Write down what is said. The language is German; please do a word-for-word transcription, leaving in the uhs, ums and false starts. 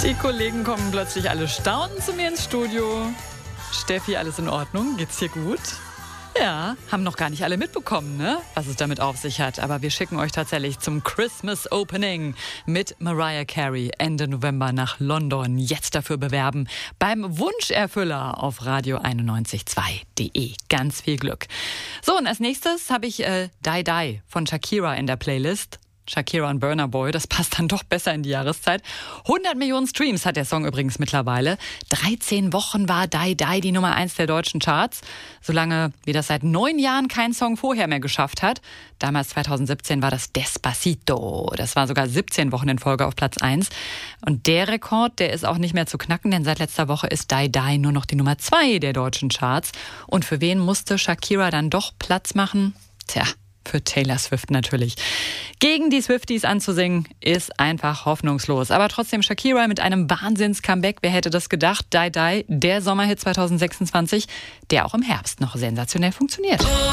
Die Kollegen kommen plötzlich alle staunend zu mir ins Studio. Steffi, alles in Ordnung? Geht's dir gut? Ja, haben noch gar nicht alle mitbekommen, ne? Was es damit auf sich hat. Aber wir schicken euch tatsächlich zum Christmas Opening mit Mariah Carey Ende November nach London. Jetzt dafür bewerben beim Wunscherfüller auf radio einundneunzig Komma zwei Punkt de. Ganz viel Glück. So, und als nächstes habe ich äh, Die Die von Shakira in der Playlist. Shakira und Burna Boy, das passt dann doch besser in die Jahreszeit. hundert Millionen Streams hat der Song übrigens mittlerweile. dreizehn Wochen war Die Die die Nummer eins der deutschen Charts. Solange wie das seit neun Jahren kein Song vorher mehr geschafft hat. Damals zweitausendsiebzehn war das Despacito. Das war sogar siebzehn Wochen in Folge auf Platz eins. Und der Rekord, der ist auch nicht mehr zu knacken, denn seit letzter Woche ist Die Die nur noch die Nummer zwei der deutschen Charts. Und für wen musste Shakira dann doch Platz machen? Tja, für Taylor Swift natürlich. Gegen die Swifties anzusingen, ist einfach hoffnungslos. Aber trotzdem Shakira mit einem Wahnsinns-Comeback. Wer hätte das gedacht? Die Die, der Sommerhit zweitausendsechsundzwanzig, der auch im Herbst noch sensationell funktioniert.